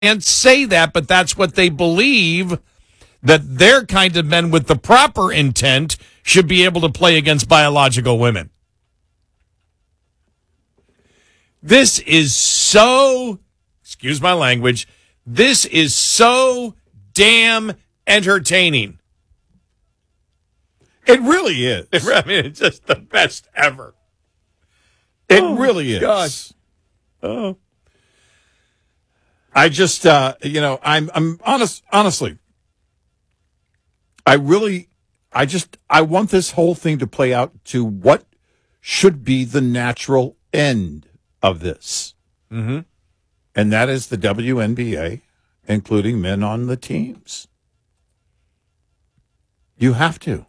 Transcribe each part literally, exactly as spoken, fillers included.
can't say that, but that's what they believe, that their kind of men with the proper intent should be able to play against biological women. This is so, excuse my language, this is so damn entertaining. It really is. I mean, it's just the best ever. It oh, really is. Gosh. Oh. I just, uh, you know, I'm, I'm honest, honestly, I really, I just, I want this whole thing to play out to what should be the natural end of this. Mm-hmm. And that is the W N B A, including men on the teams. You have to.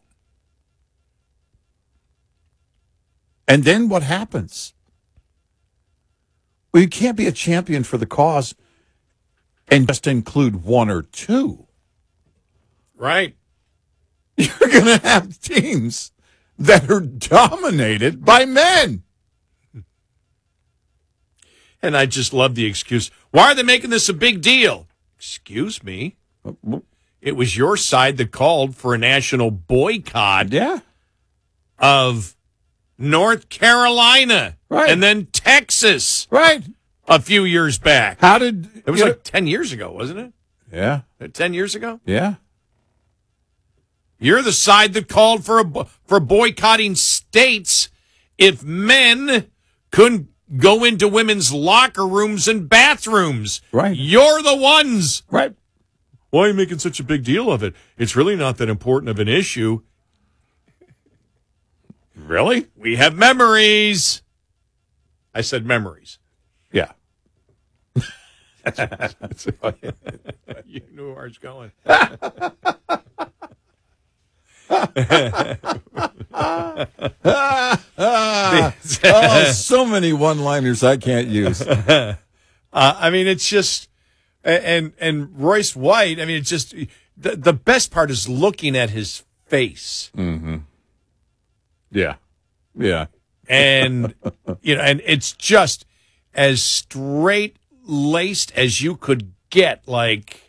And then what happens? Well, you can't be a champion for the cause and just include one or two. Right. You're going to have teams that are dominated by men. And I just love the excuse. Why are they making this a big deal? Excuse me. It was your side that called for a national boycott yeah. of North Carolina. Right. And then Texas. Right. A few years back. How did... It was like know, ten years ago, wasn't it? Yeah. ten years ago? Yeah. You're the side that called for a, for boycotting states if men couldn't go into women's locker rooms and bathrooms. Right. You're the ones. Right. Why are you making such a big deal of it? It's really not that important of an issue. Really? We have memories. I said memories. Yeah. You knew where I was going. Oh, so many one-liners I can't use. Uh, I mean, it's just, and and Royce White. I mean, it's just the the best part is looking at his face. Mm-hmm. Yeah, yeah, and you know, and it's just as straight laced as you could get, like,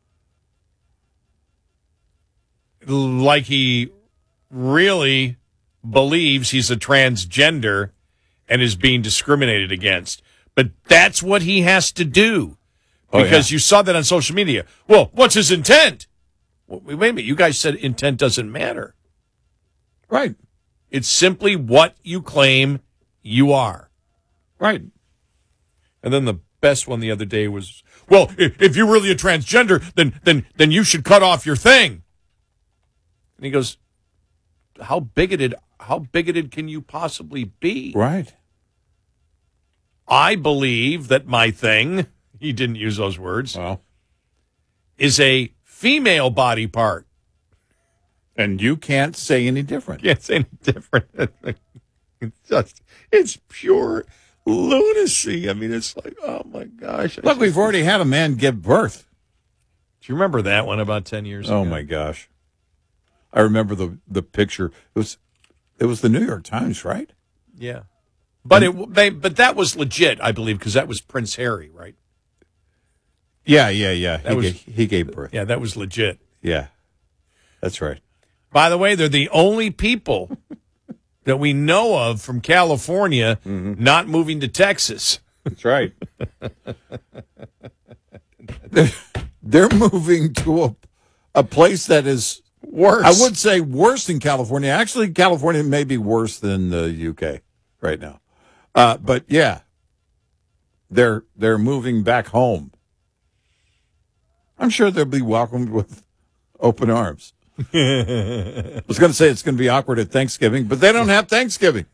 like he really believes he's a transgender and is being discriminated against. But that's what he has to do, because oh, yeah. you saw that on social media. Well, what's his intent? Well, wait a minute. You guys said intent doesn't matter. Right. It's simply what you claim you are. Right. And then the best one the other day was, well, if, if you're really a transgender, then then then you should cut off your thing. And he goes, how bigoted, how bigoted can you possibly be? Right. I believe that my thing, he didn't use those words, well. is a female body part. And you can't say any different. Can't say any different. It's just, it's pure lunacy. I mean, it's like, oh my gosh. Look, we've already had a man give birth. Do you remember that one about ten years ago? Oh my gosh. I remember the, the picture. It was it was the New York Times, right? Yeah. But it they, but that was legit, I believe, because that was Prince Harry, right? Yeah, yeah, yeah. That he, was, gave, he gave birth. Yeah, that was legit. Yeah. That's right. By the way, they're the only people that we know of from California mm-hmm. not moving to Texas. That's right. they're, they're moving to a, a place that is worse. I would say worse than California. Actually, California may be worse than the U K right now. Uh, but yeah, they're they're moving back home. I'm sure they'll be welcomed with open arms. I was going to say it's going to be awkward at Thanksgiving, but they don't have Thanksgiving.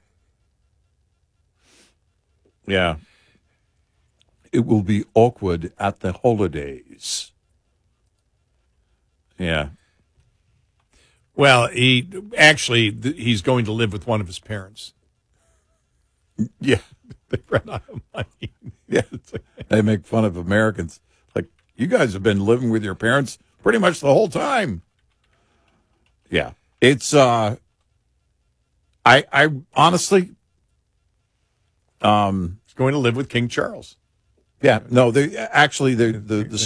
Yeah. It will be awkward at the holidays. Yeah. Well, he actually, he's going to live with one of his parents. Yeah. They ran out of money. Yeah. They make fun of Americans. Like, you guys have been living with your parents pretty much the whole time. Yeah. It's, uh, I, I honestly, um, he's going to live with King Charles. Yeah, no, they actually the the, the